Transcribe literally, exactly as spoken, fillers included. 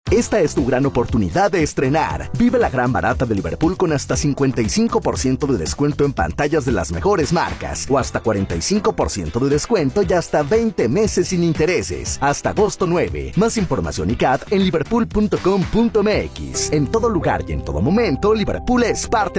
Esta es tu gran oportunidad de estrenar. Vive la gran barata de Liverpool con hasta cincuenta y cinco por ciento de descuento en pantallas de las mejores marcas o hasta cuarenta y cinco por ciento de descuento y hasta veinte meses sin intereses. Hasta agosto nueve. Más información y C A D en liverpool punto com punto m x. En todo lugar y en todo momento, Liverpool es parte